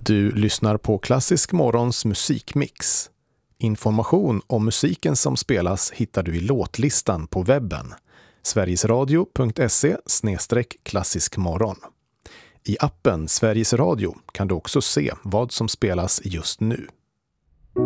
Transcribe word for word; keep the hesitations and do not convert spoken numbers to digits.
Du lyssnar på Klassisk Morgons musikmix. Information om musiken som spelas hittar du i låtlistan på webben. sverigesradio punkt se slash klassiskmorgon. I appen Sveriges Radio kan du också se vad som spelas just nu.